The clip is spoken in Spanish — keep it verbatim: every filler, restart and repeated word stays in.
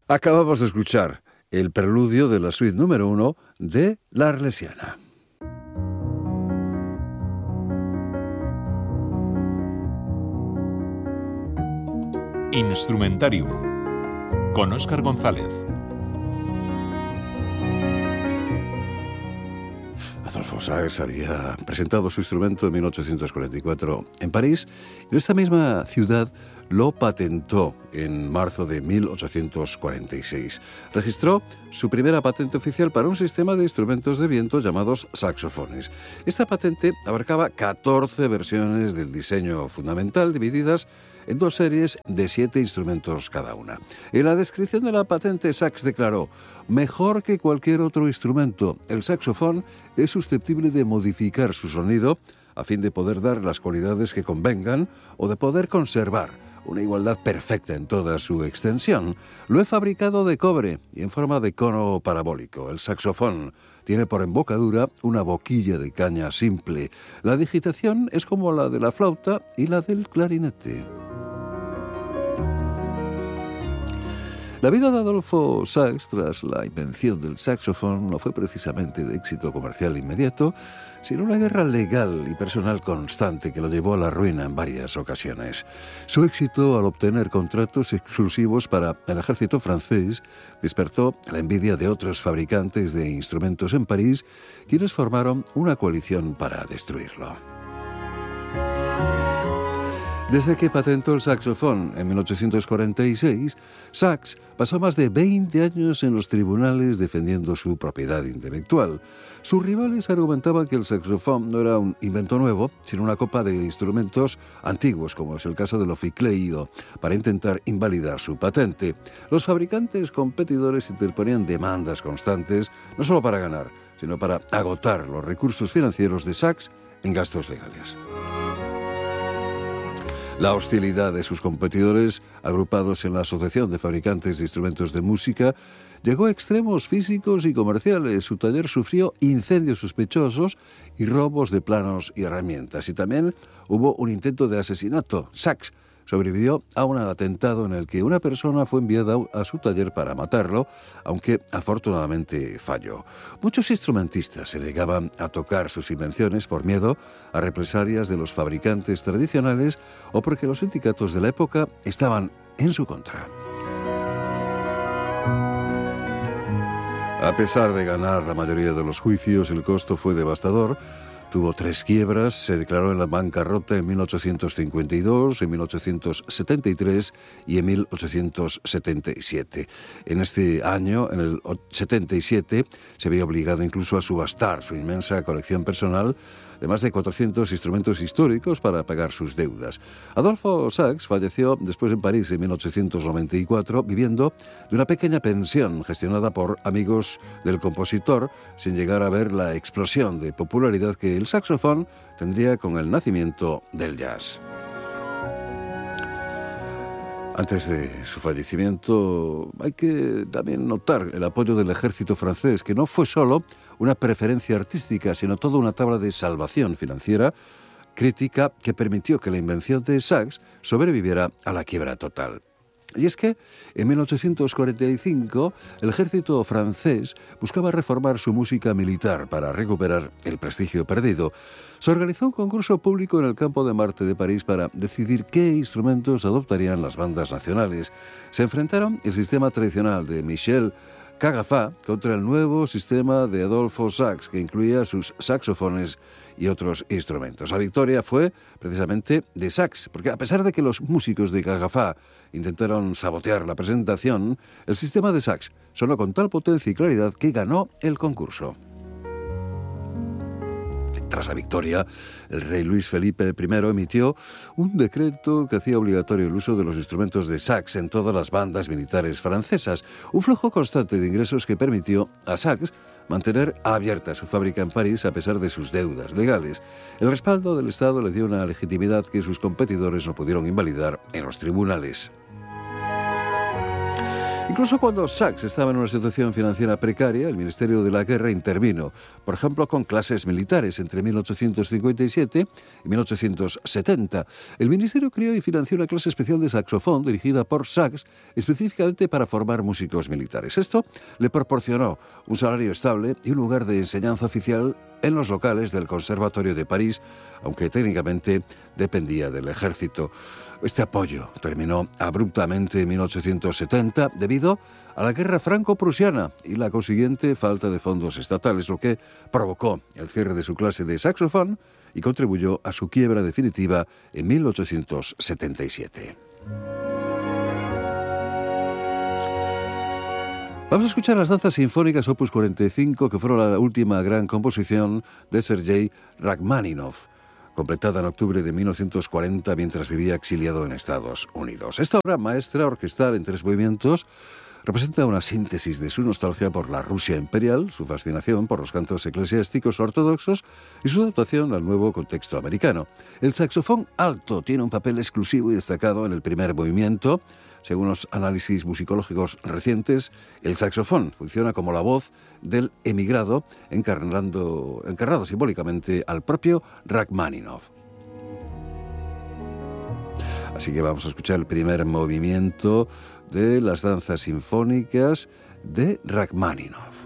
Acabamos de escuchar el preludio de la suite número uno de La Arlesiana. Instrumentarium con Óscar González. Adolphe Sax había presentado su instrumento en mil ochocientos cuarenta y cuatro en París y en esta misma ciudad lo patentó en marzo de mil ochocientos cuarenta y seis. Registró su primera patente oficial para un sistema de instrumentos de viento llamados saxofones. Esta patente abarcaba catorce versiones del diseño fundamental divididas en dos series de siete instrumentos cada una. En la descripción de la patente, Sax declaró: mejor que cualquier otro instrumento, el saxofón es susceptible de modificar su sonido a fin de poder dar las cualidades que convengan o de poder conservar una igualdad perfecta en toda su extensión. Lo he fabricado de cobre y en forma de cono parabólico. El saxofón tiene por embocadura una boquilla de caña simple. La digitación es como la de la flauta y la del clarinete. La vida de Adolphe Sax tras la invención del saxofón no fue precisamente de éxito comercial inmediato, sino una guerra legal y personal constante que lo llevó a la ruina en varias ocasiones. Su éxito al obtener contratos exclusivos para el ejército francés despertó la envidia de otros fabricantes de instrumentos en París, quienes formaron una coalición para destruirlo. Desde que patentó el saxofón en mil ochocientos cuarenta y seis, Sax pasó más de veinte años en los tribunales defendiendo su propiedad intelectual. Sus rivales argumentaban que el saxofón no era un invento nuevo, sino una copa de instrumentos antiguos, como es el caso del oficleído, para intentar invalidar su patente. Los fabricantes competidores interponían demandas constantes, no solo para ganar, sino para agotar los recursos financieros de Sax en gastos legales. La hostilidad de sus competidores, agrupados en la Asociación de Fabricantes de Instrumentos de Música, llegó a extremos físicos y comerciales. Su taller sufrió incendios sospechosos y robos de planos y herramientas. Y también hubo un intento de asesinato. Sax sobrevivió a un atentado en el que una persona fue enviada a su taller para matarlo, aunque afortunadamente falló. Muchos instrumentistas se negaban a tocar sus invenciones por miedo a represalias de los fabricantes tradicionales o porque los sindicatos de la época estaban en su contra. A pesar de ganar la mayoría de los juicios, el costo fue devastador. Tuvo tres quiebras, se declaró en la bancarrota en mil ochocientos cincuenta y dos, en mil ochocientos setenta y tres y en mil ochocientos setenta y siete. En este año, en el setenta y siete, se veía obligado incluso a subastar su inmensa colección personal de más de cuatrocientos instrumentos históricos para pagar sus deudas. Adolphe Sax falleció después en París en mil ochocientos noventa y cuatro, viviendo de una pequeña pensión gestionada por amigos del compositor, sin llegar a ver la explosión de popularidad que el saxofón tendría con el nacimiento del jazz. Antes de su fallecimiento, hay que también notar el apoyo del ejército francés, que no fue solo una preferencia artística, sino toda una tabla de salvación financiera crítica que permitió que la invención de Sax sobreviviera a la quiebra total. Y es que en mil ochocientos cuarenta y cinco el ejército francés buscaba reformar su música militar para recuperar el prestigio perdido. Se organizó un concurso público en el Campo de Marte de París para decidir qué instrumentos adoptarían las bandas nacionales. Se enfrentaron el sistema tradicional de Michel Cagafá contra el nuevo sistema de Adolphe Sax, que incluía sus saxofones y otros instrumentos. La victoria fue precisamente de Sax, porque a pesar de que los músicos de Cagafá intentaron sabotear la presentación, el sistema de Sax sonó con tal potencia y claridad que ganó el concurso. Tras la victoria, el rey Luis Felipe primero emitió un decreto que hacía obligatorio el uso de los instrumentos de sax en todas las bandas militares francesas, un flujo constante de ingresos que permitió a Sax mantener abierta su fábrica en París a pesar de sus deudas legales. El respaldo del Estado le dio una legitimidad que sus competidores no pudieron invalidar en los tribunales. Incluso cuando Sachs estaba en una situación financiera precaria, el Ministerio de la Guerra intervino, por ejemplo, con clases militares entre mil ochocientos cincuenta y siete y mil ochocientos setenta. El Ministerio creó y financió una clase especial de saxofón dirigida por Sachs específicamente para formar músicos militares. Esto le proporcionó un salario estable y un lugar de enseñanza oficial en los locales del Conservatorio de París, aunque técnicamente dependía del ejército. Este apoyo terminó abruptamente en mil ochocientos setenta debido a la guerra franco-prusiana y la consiguiente falta de fondos estatales, lo que provocó el cierre de su clase de saxofón y contribuyó a su quiebra definitiva en mil ochocientos setenta y siete. Vamos a escuchar las danzas sinfónicas opus cuarenta y cinco, que fueron la última gran composición de Sergei Rachmaninoff, completada en octubre de mil novecientos cuarenta mientras vivía exiliado en Estados Unidos. Esta obra maestra orquestal en tres movimientos representa una síntesis de su nostalgia por la Rusia imperial, su fascinación por los cantos eclesiásticos ortodoxos y su adaptación al nuevo contexto americano. El saxofón alto tiene un papel exclusivo y destacado en el primer movimiento. Según los análisis musicológicos recientes, el saxofón funciona como la voz del emigrado, encarnando, encarnado simbólicamente al propio Rachmaninoff. Así que vamos a escuchar el primer movimiento de las danzas sinfónicas de Rachmaninoff.